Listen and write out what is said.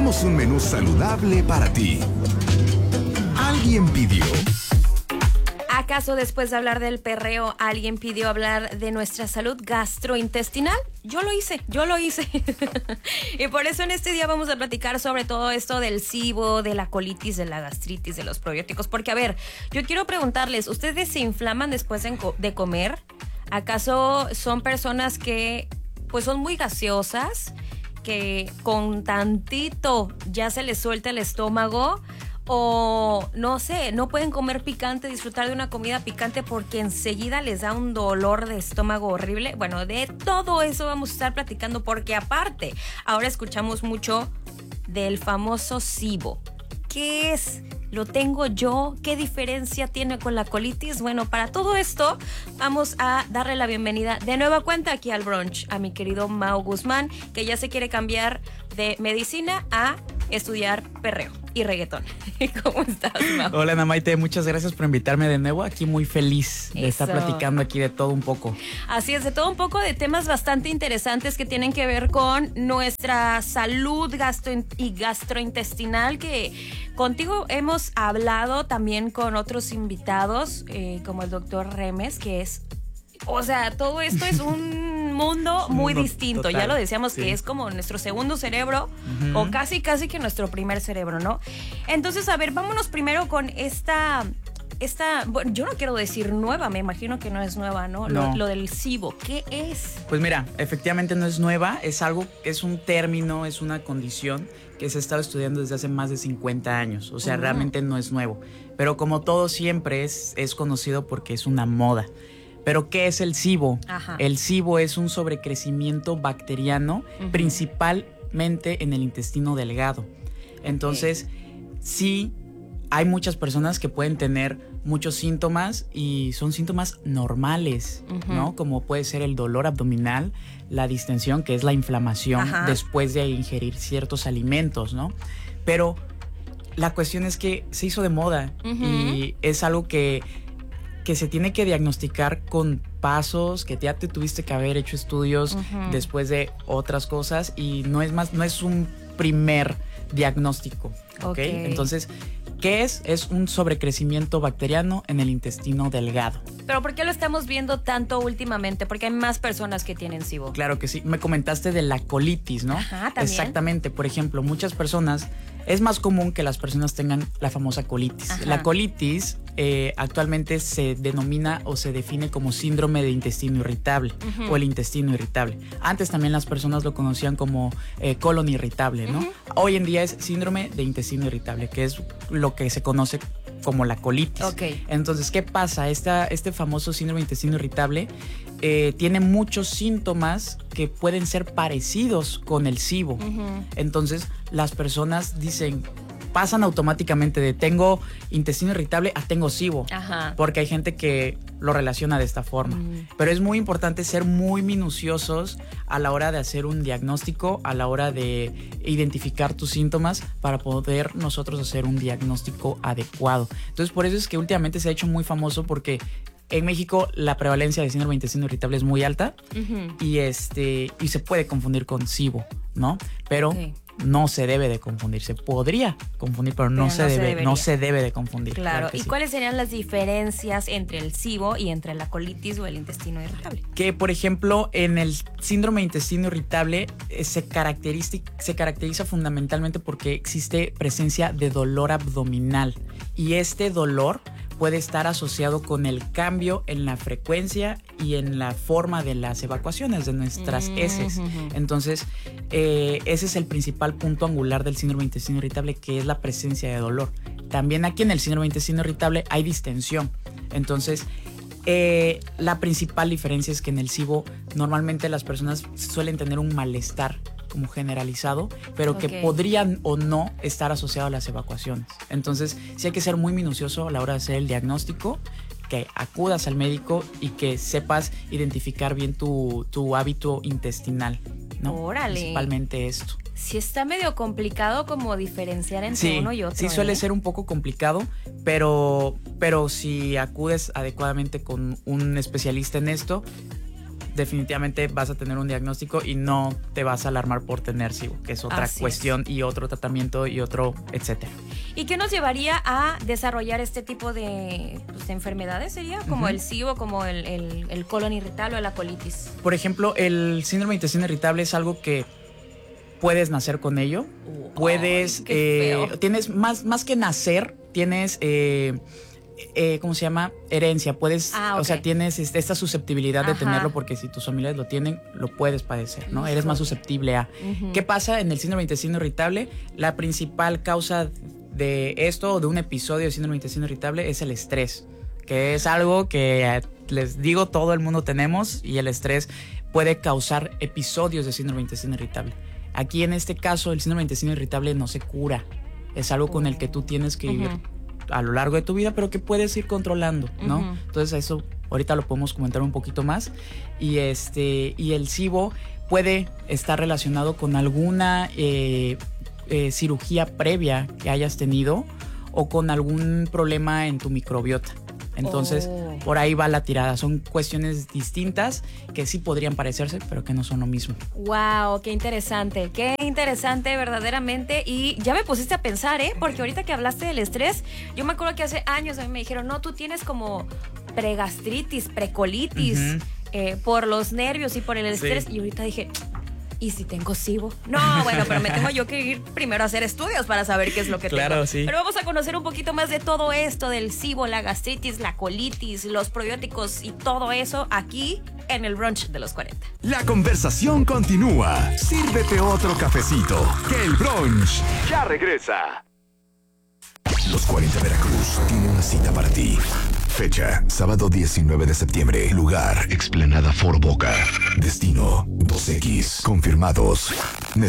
tenemos un menú saludable para ti. Alguien pidió. ¿Acaso después de hablar del perreo, alguien pidió hablar de nuestra salud gastrointestinal? Yo lo hice. Y por eso en este día vamos a platicar sobre todo esto del SIBO, de la colitis, de la gastritis, de los probióticos. Porque, a ver, yo quiero preguntarles, ¿ustedes se inflaman después de comer? ¿Acaso son personas que pues son muy gaseosas, que con tantito ya se les suelta el estómago? O no sé, no pueden comer picante, disfrutar de una comida picante porque enseguida les da un dolor de estómago horrible. Bueno, de todo eso vamos a estar platicando porque aparte, ahora escuchamos mucho del famoso SIBO. ¿Qué es? ¿Lo tengo yo? ¿Qué diferencia tiene con la colitis? Bueno, para todo esto vamos a darle la bienvenida de nueva cuenta aquí al brunch a mi querido Mau Guzmán, que ya se quiere cambiar de medicina a estudiar perreo y reggaetón. ¿Cómo estás, Mau? Hola, Ana Maite, muchas gracias por invitarme de nuevo. Aquí muy feliz de estar platicando aquí de todo un poco. Así es, de todo un poco, de temas bastante interesantes que tienen que ver con nuestra salud y gastrointestinal, que contigo hemos hablado también con otros invitados, como el doctor Remes, que es... O sea, todo esto es un mundo muy distinto. Total. Ya lo decíamos, sí, que es como nuestro segundo cerebro, o casi que nuestro primer cerebro, ¿no? Entonces, a ver, vámonos primero con esta, bueno, yo no quiero decir nueva, me imagino que no es nueva, ¿no? No. Lo del SIBO, ¿qué es? Pues mira, efectivamente no es nueva, es algo, es un término, es una condición que se ha estado estudiando desde hace más de 50 años. O sea, realmente no es nuevo. Pero como todo siempre es conocido porque es una moda. ¿Pero qué es el SIBO? Ajá. El SIBO es un sobrecrecimiento bacteriano, principalmente en el intestino delgado. Entonces, sí, hay muchas personas que pueden tener muchos síntomas y son síntomas normales, ¿no? Como puede ser el dolor abdominal, la distensión, que es la inflamación después de ingerir ciertos alimentos, ¿no? Pero la cuestión es que se hizo de moda y es algo que se tiene que diagnosticar con pasos, que ya te tuviste que haber hecho estudios después de otras cosas y no es un primer diagnóstico, ¿ok? Entonces, ¿qué es? Es un sobrecrecimiento bacteriano en el intestino delgado. ¿Pero por qué lo estamos viendo tanto últimamente? Porque hay más personas que tienen SIBO. Claro que sí. Me comentaste de la colitis, ¿no? Ajá, ¿también? Exactamente. Por ejemplo, muchas personas... Es más común que las personas tengan la famosa colitis. Ajá. La colitis actualmente se denomina o se define como síndrome de intestino irritable o el intestino irritable. Antes también las personas lo conocían como colon irritable, ¿no? Hoy en día es síndrome de intestino irritable, que es lo que se conoce como la colitis. Entonces, ¿qué pasa? Este famoso síndrome de intestino irritable tiene muchos síntomas que pueden ser parecidos con el SIBO. Entonces, las personas pasan automáticamente de tengo intestino irritable a tengo SIBO. Porque hay gente que lo relaciona de esta forma. Pero es muy importante ser muy minuciosos a la hora de hacer un diagnóstico, a la hora de identificar tus síntomas para poder nosotros hacer un diagnóstico adecuado. Entonces, por eso es que últimamente se ha hecho muy famoso porque en México la prevalencia de síndrome de intestino irritable es muy alta y se puede confundir con SIBO, ¿no? Pero no se debe de confundir. Se podría confundir, pero no se debe de confundir. Claro. ¿Y cuáles serían las diferencias entre el SIBO y entre la colitis o el intestino irritable? Que, por ejemplo, en el síndrome de intestino irritable se caracteriza fundamentalmente porque existe presencia de dolor abdominal y este dolor puede estar asociado con el cambio en la frecuencia y en la forma de las evacuaciones de nuestras heces. Entonces, ese es el principal punto angular del síndrome de intestino irritable, que es la presencia de dolor. También aquí en el síndrome de intestino irritable hay distensión. Entonces, la principal diferencia es que en el SIBO normalmente las personas suelen tener un malestar como generalizado, pero que podrían o no estar asociado a las evacuaciones. Entonces, sí hay que ser muy minucioso a la hora de hacer el diagnóstico, que acudas al médico y que sepas identificar bien tu hábito intestinal, ¿no? Órale. Principalmente esto. Sí está medio complicado como diferenciar entre uno y otro. Sí, suele ser un poco complicado, pero si acudes adecuadamente con un especialista en esto, definitivamente vas a tener un diagnóstico y no te vas a alarmar por tener SIBO, que es otra cuestión y otro tratamiento y otro, etcétera. ¿Y qué nos llevaría a desarrollar este tipo de enfermedades? ¿Sería como el SIBO, como el colon irritable o la colitis? Por ejemplo, el síndrome de intestino irritable es algo que puedes nacer con ello. Puedes, tienes más que nacer, tienes, ¿cómo se llama? Herencia. Puedes, o sea, tienes esta susceptibilidad de tenerlo porque si tus familiares lo tienen, lo puedes padecer, ¿no? Eres más susceptible a. ¿Qué pasa en el síndrome de intestino irritable? La principal causa de esto o de un episodio de síndrome de intestino irritable es el estrés, que es algo que les digo todo el mundo tenemos, y el estrés puede causar episodios de síndrome de intestino irritable. Aquí en este caso el síndrome de intestino irritable no se cura, es algo con el que tú tienes que vivir a lo largo de tu vida, pero que puedes ir controlando, ¿no? Entonces eso ahorita lo podemos comentar un poquito más. Y el SIBO puede estar relacionado con alguna cirugía previa que hayas tenido o con algún problema en tu microbiota. Entonces, por ahí va la tirada. Son cuestiones distintas que sí podrían parecerse, pero que no son lo mismo. ¡Wow! ¡Qué interesante! ¡Qué interesante verdaderamente! Y ya me pusiste a pensar, porque ahorita que hablaste del estrés, yo me acuerdo que hace años a mí me dijeron, no, tú tienes como pregastritis, precolitis, por los nervios y por el estrés. Y ahorita dije, ¿y si tengo SIBO? No, bueno, pero me tengo yo que ir primero a hacer estudios para saber qué es lo que tengo. Claro, sí. Pero vamos a conocer un poquito más de todo esto, del SIBO, la gastritis, la colitis, los probióticos y todo eso aquí en el brunch de los 40. La conversación continúa. Sírvete otro cafecito, que el brunch ya regresa. Los 40 Veracruz tiene una cita para ti. Fecha, sábado 19 de septiembre. Lugar, Explanada Foro Boca. Destino, 2X. Confirmados.